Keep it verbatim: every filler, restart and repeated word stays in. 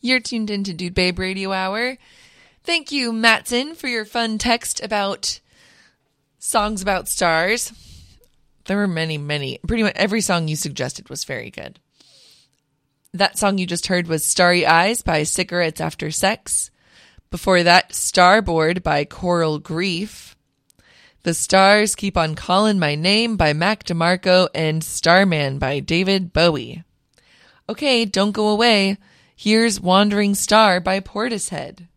You're tuned into Dude Babe Radio Hour. Thank you, Matson, for your fun text about songs about stars. There were many, many. Pretty much every song you suggested was very good. That song you just heard was Starry Eyes by Cigarettes After Sex. Before that, Starboard by Coral Grief. The Stars Keep on Calling My Name by Mac DeMarco, and Starman by David Bowie. Okay, don't go away. Here's Wandering Star by Portishead.